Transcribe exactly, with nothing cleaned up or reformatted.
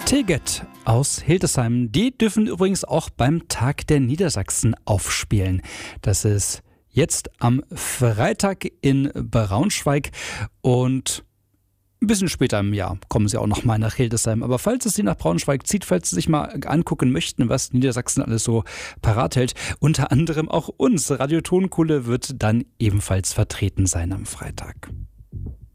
Teget aus Hildesheim, die dürfen übrigens auch beim Tag der Niedersachsen aufspielen. Das ist jetzt am Freitag in Braunschweig und ein bisschen später im Jahr kommen sie auch noch mal nach Hildesheim. Aber falls es Sie nach Braunschweig zieht, falls Sie sich mal angucken möchten, was Niedersachsen alles so parat hält, unter anderem auch uns, Radio Tonkuhle wird dann ebenfalls vertreten sein am Freitag.